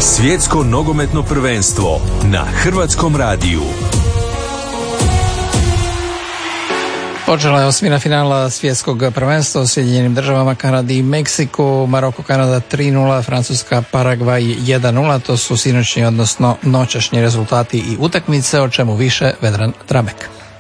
Svjetsko nogometno prvenstvo na Hrvatskom radiju. Počela je osmina finala svjetskog prvenstva u Sjedinjenim državama, Kanadi i Meksiku. Maroko, Kanada 3-0, Francuska, Paragvaj 1-0. To su sinoćni, odnosno noćašnji rezultati i utakmice, o čemu više Vedran Trabek.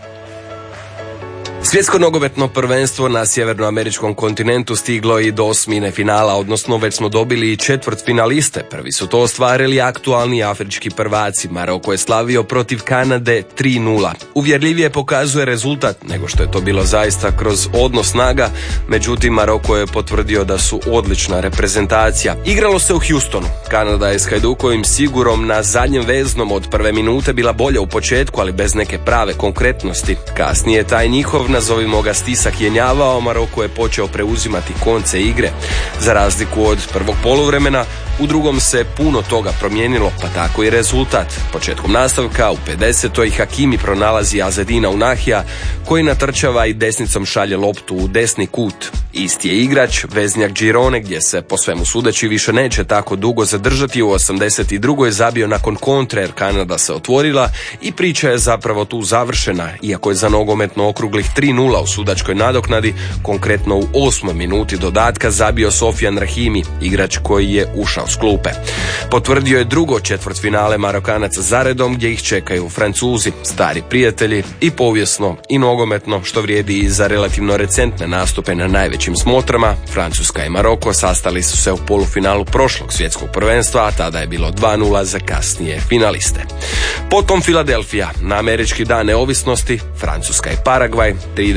Svjetsko nogometno prvenstvo na sjevernoameričkom kontinentu stiglo i do osmine finala, odnosno već smo dobili i četvrtfinaliste. Prvi su to ostvarili aktualni afrički prvaci. Maroko je slavio protiv Kanade 3-0. Uvjerljivije pokazuje rezultat nego što je to bilo zaista kroz odnos snaga, međutim Maroko je potvrdio da su odlična reprezentacija. Igralo se u Houstonu. Kanada je s Hajdukovim sigurom na zadnjem veznom od prve minute bila bolja u početku, ali bez neke prave konkretnosti. Kasnije taj njihov, nazovimo ga, stisak jenjavao, Maroko je počeo preuzimati konce igre. Za razliku od prvog poluvremena, u drugom se puno toga promijenilo, pa tako i rezultat. Početkom nastavka u 50. Hakimi pronalazi Azedina Unahija, koji natrčava i desnicom šalje loptu u desni kut. Isti je igrač, veznjak Girone, gdje se po svemu sudeći više neće tako dugo zadržati, u 82. je zabio nakon kontre jer Kanada se otvorila i priča je zapravo tu završena, iako je za nogometno okruglih 3-0 u sudačkoj nadoknadi, konkretno u 8. minuti dodatka zabio Sofian Rahimi, igrač koji je ušao s klupe. Potvrdio je drugo četvrtfinale Marokanaca zaredom, gdje ih čekaju Francuzi, stari prijatelji, i povijesno i nogometno, što vrijedi i za relativno recentne nastupe na najvećim smotrama. Francuska i Maroko sastali su se u polufinalu prošlog svjetskog prvenstva, a tada je bilo 2-0 za kasnije finaliste. Potom Filadelfija, na američki dan neovisnosti, Francuska i Paragvaj,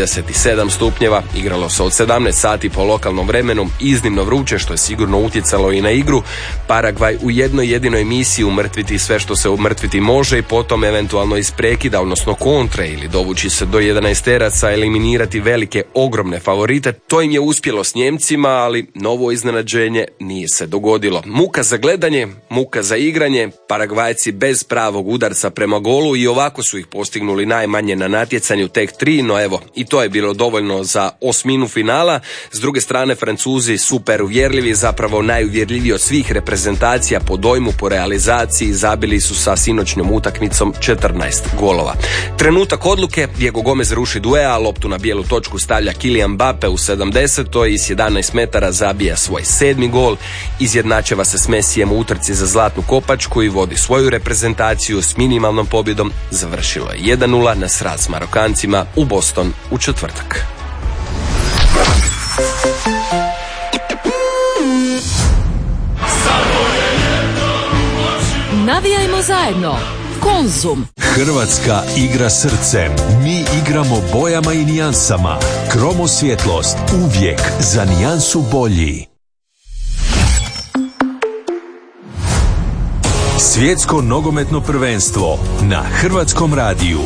37 stupnjeva, igralo se od 17 sati po lokalnom vremenu, iznimno vruće, što je sigurno utjecalo i na igru. Paragvaj u jednoj jedinoj misiji umrtviti sve što se umrtviti može i potom eventualno iz prekida, odnosno kontre, ili dovući se do 11-teraca, eliminirati velike, ogromne favorite. To im je uspjelo s Njemcima, ali novo iznenađenje nije se dogodilo. Muka za gledanje, muka za igranje, Paragvajci bez pravog udarca prema golu, i ovako su ih postignuli najmanje na natjecanju, tek 3, no evo, i to je bilo dovoljno za osminu finala. S druge strane, Francuzi super uvjerljivi, zapravo najuvjerljiviji od svih reprezentacija po dojmu, po realizaciji, zabili su sa sinoćnjom utakmicom 14 golova. Trenutak odluke, Diego Gomez ruši Duea, loptu na bijelu točku stavlja Kylian Mbappe u 70. i s 11 metara zabija svoj 7. gol, izjednačava se s Messijem u utrci za zlatnu kopačku i vodi svoju reprezentaciju s minimalnom pobjedom. Završilo je 1-0 na sraz s Marokancima u Boston u četvrtak. Navijajmo zajedno. Konzum. Hrvatska igra srcem. Mi igramo bojama i nijansama. Kromo svjetlost, uvijek za nijansu bolji. Svjetsko nogometno prvenstvo na Hrvatskom radiju.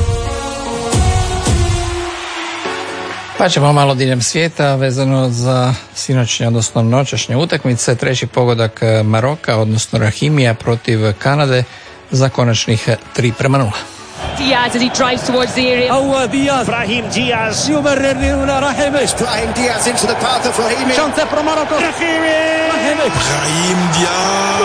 Pa ćemo malo diljem svijeta vezano za sinoćnje, odnosno noćašnje utakmice. Treći pogodak Maroka, odnosno Rahimija protiv Kanade za konačnih 3-0. Diaz as he drives towards the area. Aouar Diaz. Brahim Diaz. يمرر رحيمي. Brahim Diaz into the path of Rahimi. Chance for Morocco. Rahimi. Brahim Diaz.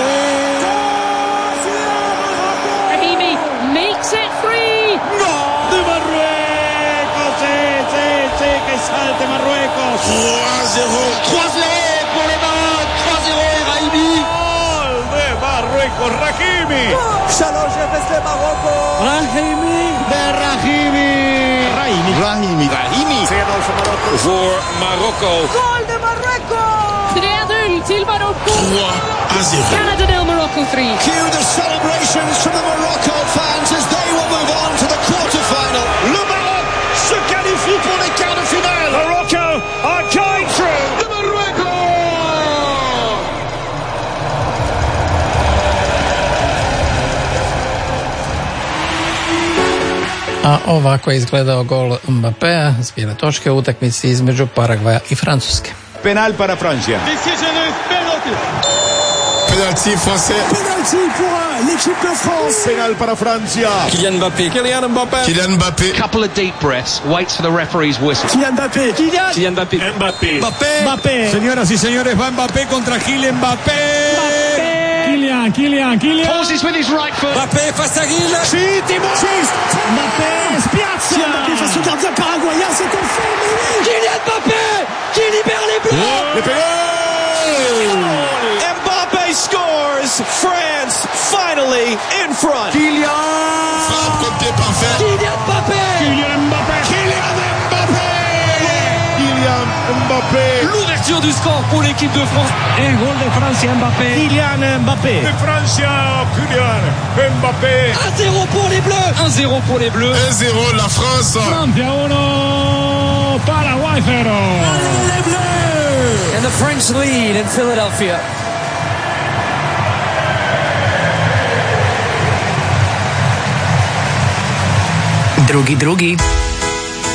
Rahimi makes it 3. No. De Marruecos. Sí, que salte Marruecos. 3-0. 3-0 pour le Maroc. 3-0 Rahimi. Gol de Marruecos. Rahimi. 3-0 למרוקו. Rahimi. Rahimi. Rahimi. Rahimi. 2-0 voor Marokko. Voor Marokko. Gol de Marokko. 3-0 till Marokko. 3-0. Canada 0, Morocco 3. Cue the celebrations from the Morocco fans as they will move on to the quarter-final. Le Maroc se qualifie pour les quarts de finale. Morocco are going through. De Marokko. A ovako je izgledao gol Mbappéa s bijele točke u utakmici između Paragvaja i Francuske. Penal para Francia. Penalty français. Penalty pour l'équipe de France. Penal para Francia. Kylian Mbappé. Kylian Mbappé. Kylian Mbappé. Couple of deep breaths, waits for the referee's whistle. Kylian Mbappé. Kylian Mbappé. Mbappé. Mbappé. Mbappé. Señoras y señores, va Mbappé contra Kylian Mbappé. Kylian. Pauses with his right foot. Mbappé face à Gil. Chute et Mbappé, Spiazza. Mbappé face au gardien paraguayen, c'est un fait, mais oui. Kylian Mbappé qui libère les Bleus. Le pénal. Mbappe scores. France finally in front. Frappe côté parfait. Kylian Mbappé. Kylian Mbappé. L'ouverture du score pour l'équipe de France. Un gol de Francia, Mbappé. Kylian Mbappé. De Francia, Kylian Mbappé. 1-0 pour les Bleus. 1-0 pour les Bleus. 1-0 la France. Francia 1, Paraguay 0. And the French lead in Philadelphia. Drugi.